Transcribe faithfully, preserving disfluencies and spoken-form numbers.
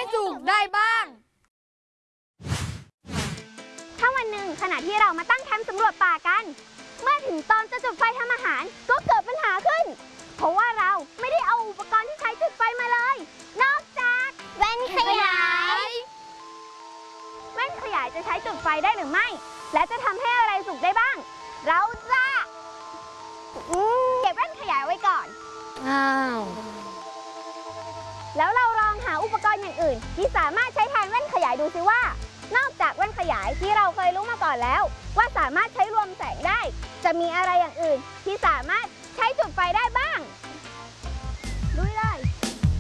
สุกได้บ้างถ้าวันหนึ่งขณะที่เรามาตั้งแคมป์สำรวจป่ากันเมื่อถึงตอนจะจุดไฟทำอาหารก็เกิดปัญหาขึ้นเพราะว่าเราไม่ได้เอาอุปกรณ์ที่ใช้จุดไฟมาเลยนอกจากแว่นขยายแว่นขยายจะใช้จุดไฟได้หรือไม่และจะทำให้อะไรสุกได้บ้างเราจะเก็บแว่นขยายไว้ก่อนอ้าวแล้วเราลองหาอุปกรณ์อย่างอื่นที่สามารถใช้แทนแว่นขยายดูซิว่านอกจากแว่นขยายที่เราเคยรู้มาก่อนแล้วว่าสามารถใช้รวมแสงได้จะมีอะไรอย่างอื่นที่สามารถใช้จุดไฟได้บ้าง